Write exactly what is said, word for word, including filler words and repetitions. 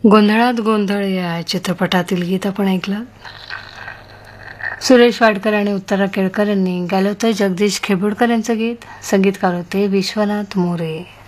गोंधळात गोंधळ या चित्रपटातील गीत आपण ऐकलं. सुरेश वाडकर आणि उत्तरा केळकर यांनी गायलं होतं. जगदीश खेबुडकर यांचं गीत, संगीतकार होते विश्वनाथ मोरे.